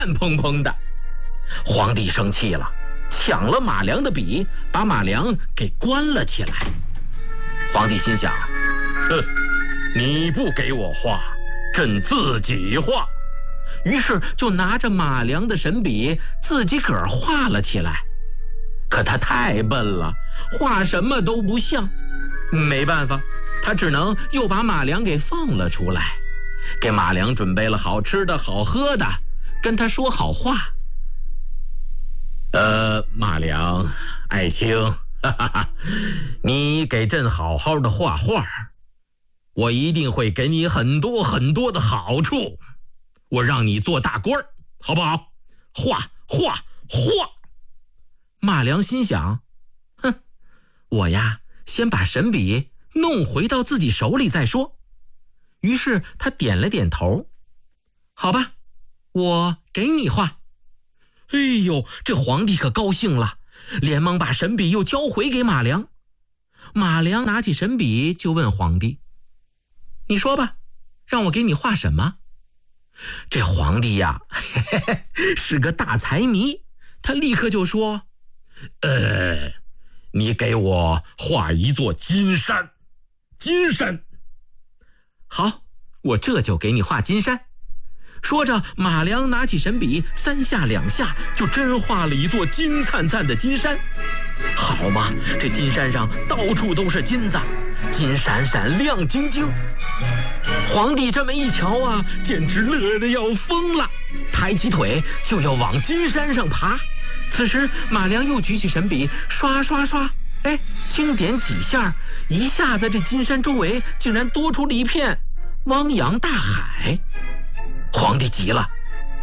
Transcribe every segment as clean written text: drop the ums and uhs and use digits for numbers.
砰砰的。皇帝生气了，抢了马良的笔，把马良给关了起来。皇帝心想，哼，你不给我画，朕自己画。于是就拿着马良的神笔自己个儿画了起来。可他太笨了，画什么都不像。没办法，他只能又把马良给放了出来，给马良准备了好吃的好喝的，跟他说好话。马良，爱卿，哈哈哈，你给朕好好的画画，我一定会给你很多很多的好处。我让你做大官，好不好？画画画！马良心想，哼，我呀，先把神笔弄回到自己手里再说。于是他点了点头，好吧，我给你画。哎呦，这皇帝可高兴了，连忙把神笔又交回给马良。马良拿起神笔就问皇帝，你说吧，让我给你画什么？这皇帝呀，是个大财迷，他立刻就说，你给我画一座金山。金山。好，我这就给你画金山。说着，马良拿起神笔，三下两下就真画了一座金灿灿的金山。好嘛，这金山上到处都是金子，金闪闪亮晶晶。皇帝这么一瞧啊，简直乐得要疯了，抬起腿就要往金山上爬。此时马良又举起神笔，刷刷刷，轻点几下，一下子这金山周围竟然多出了一片汪洋大海。皇帝急了，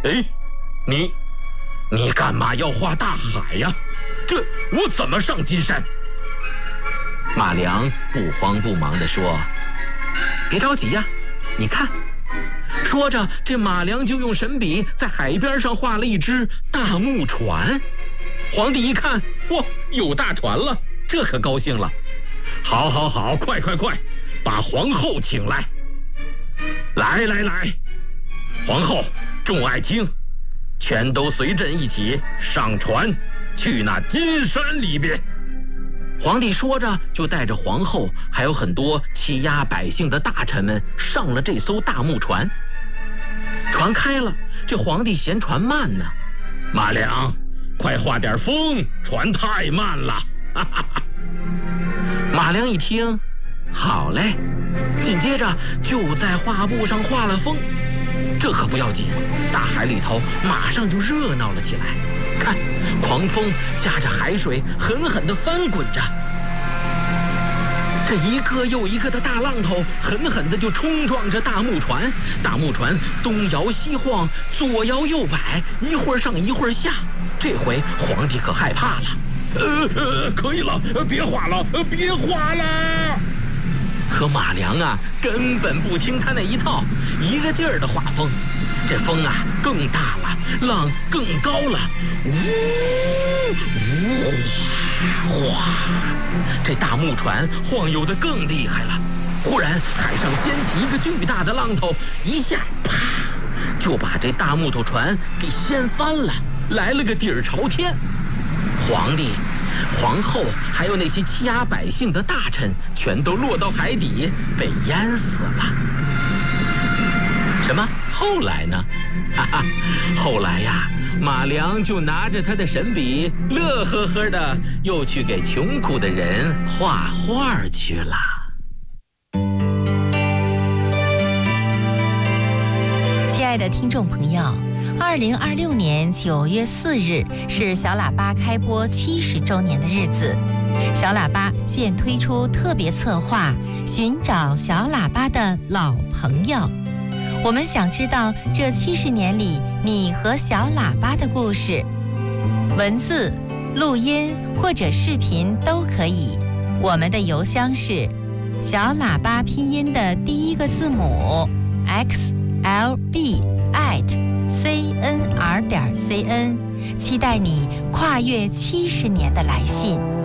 你干嘛要画大海呀？这我怎么上金山？马良不慌不忙地说，别着急呀，你看。说着，这马良就用神笔在海边上画了一只大木船。皇帝一看，哇，有大船了，这可高兴了。好，快，把皇后请来。来，皇后、众爱卿，全都随朕一起上船，去那金山里边。皇帝说着，就带着皇后还有很多欺压百姓的大臣们上了这艘大木船。船开了，这皇帝嫌船慢呢，马良，快画点风，船太慢了。马良一听，好嘞，紧接着就在画布上画了风。这可不要紧，大海里头马上就热闹了起来。看，狂风夹着海水狠狠地翻滚着，这一个又一个的大浪头狠狠地就冲撞着大木船。大木船东摇西晃，左摇右摆，一会儿上一会儿下。这回皇帝可害怕了，可以了，别画了。可马良啊，根本不听他那一套，一个劲儿的画风。这风啊更大了，浪更高了，哗，这大木船晃悠得更厉害了。忽然海上掀起一个巨大的浪头，一下啪就把这大木头船给掀翻了，来了个底儿朝天。皇帝、皇后还有那些欺压百姓的大臣全都落到海底，被淹死了。什么？后来呢？后来呀，马良就拿着他的神笔，乐呵呵的又去给穷苦的人画画去了。 亲爱的听众朋友，2026年9月4日是小喇叭开播70周年的日子。小喇叭现推出特别策划，寻找小喇叭的老朋友。我们想知道这70年里你和小喇叭的故事，文字、录音或者视频都可以。我们的邮箱是小喇叭拼音的第一个字母 xlb@cnr.cn， 期待你跨越70年的来信。